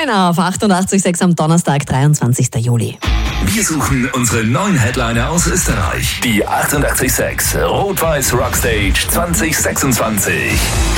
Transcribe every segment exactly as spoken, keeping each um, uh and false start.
Headliner auf achtundachtzig Komma sechs am Donnerstag, dreiundzwanzigsten Juli. Wir suchen unsere neuen Headliner aus Österreich. Die achtundachtzig Komma sechs Rot-Weiß Rockstage zwanzig sechsundzwanzig.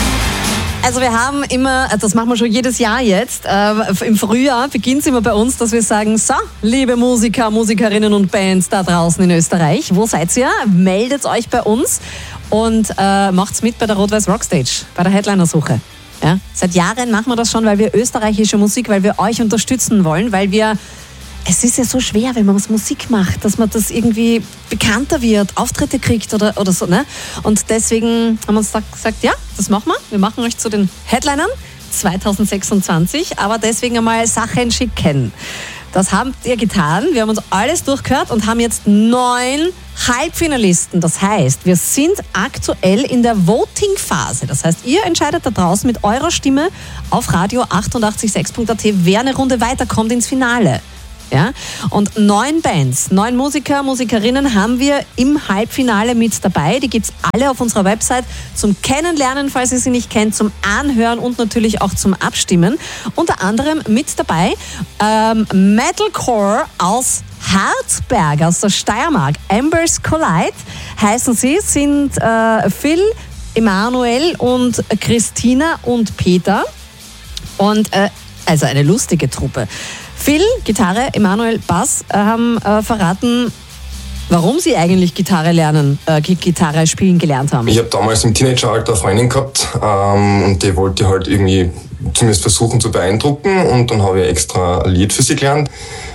Also wir haben immer, das machen wir schon jedes Jahr jetzt, äh, im Frühjahr beginnt es immer bei uns, dass wir sagen, so, liebe Musiker, Musikerinnen und Bands da draußen in Österreich, wo seid ihr? Meldet euch bei uns und äh, macht's mit bei der Rot-Weiß Rockstage, bei der Headliner-Suche. Ja? Seit Jahren machen wir das schon, weil wir österreichische Musik, weil wir euch unterstützen wollen, weil wir... Es ist ja so schwer, wenn man was Musik macht, dass man das irgendwie bekannter wird, Auftritte kriegt oder, oder so. Ne? Und deswegen haben wir uns gesagt, ja, das machen wir. Wir machen euch zu den Headlinern zwanzig sechsundzwanzig, aber deswegen einmal Sachen schicken. Das habt ihr getan. Wir haben uns alles durchgehört und haben jetzt neun Halbfinalisten. Das heißt, wir sind aktuell in der Voting-Phase. Das heißt, ihr entscheidet da draußen mit eurer Stimme auf radio achtundachtzig Komma sechs Punkt a t, wer eine Runde weiterkommt ins Finale. Ja? Und neun Bands, neun Musiker, Musikerinnen haben wir im Halbfinale mit dabei. Die gibt es alle auf unserer Website zum Kennenlernen, falls ihr sie nicht kennt, zum Anhören und natürlich auch zum Abstimmen. Unter anderem mit dabei ähm, Metalcore aus Harzberg, aus der Steiermark. Embers Collide heißen sie, sind äh, Phil, Emanuel und Christina und Peter. Und äh, also eine lustige Truppe. Phil, Gitarre, Emanuel, Bass, äh, haben äh, verraten, warum sie eigentlich Gitarre lernen, äh, Gitarre spielen gelernt haben. Ich habe damals im Teenageralter eine Freundin gehabt ähm, und die wollte halt irgendwie zumindest versuchen zu beeindrucken und dann habe ich extra ein Lied für sie gelernt.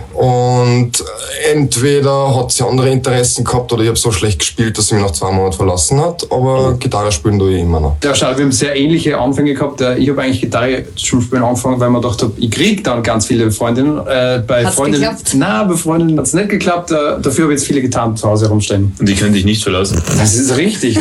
Und entweder hat sie andere Interessen gehabt oder ich habe so schlecht gespielt, dass sie mich nach zwei Monaten verlassen hat. Aber Gitarre spielen tue ich immer noch. Ja, schau, wir haben sehr ähnliche Anfänge gehabt. Ich habe eigentlich Gitarre schon spielen angefangen, weil man gedacht habe, ich kriege dann ganz viele Freundinnen. Äh, bei Hat's Freundinnen, geklappt? Nein, bei Freundinnen hat es nicht geklappt. Äh, dafür habe ich jetzt viele Gitarren zu Hause rumstehen. Und die können dich nicht verlassen. Das ist richtig.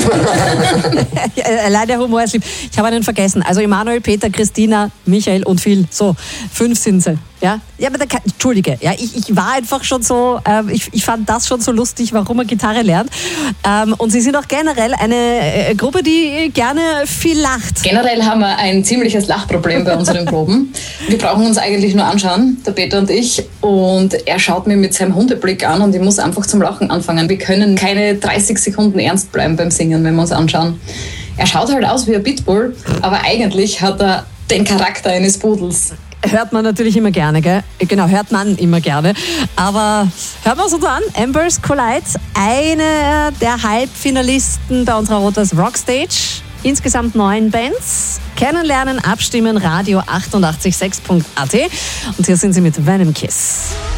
Allein der Humor ist lieb. Ich habe einen vergessen. Also Emanuel, Peter, Christina, Michael und Phil. So, fünf sind sie. Ja, ja, aber da kann, Entschuldige, ja, ich, ich war einfach schon so, äh, ich, ich fand das schon so lustig, warum man Gitarre lernt. Ähm, und sie sind auch generell eine äh, Gruppe, die gerne viel lacht. Generell haben wir ein ziemliches Lachproblem bei unseren Proben. Wir brauchen uns eigentlich nur anschauen, der Peter und ich. Und er schaut mir mit seinem Hundeblick an und ich muss einfach zum Lachen anfangen. Wir können keine dreißig Sekunden ernst bleiben beim Singen, wenn wir uns anschauen. Er schaut halt aus wie ein Pitbull, aber eigentlich hat er den Charakter eines Pudels. Hört man natürlich immer gerne, gell? Genau, hört man immer gerne. Aber hören wir uns an. Embers Collide, eine der Halbfinalisten bei unserer Rot-Weiß Rockstage. Insgesamt neun Bands. Kennenlernen, abstimmen, radio achtundachtzig Komma sechs Punkt a t. Und hier sind sie mit Venom Kiss.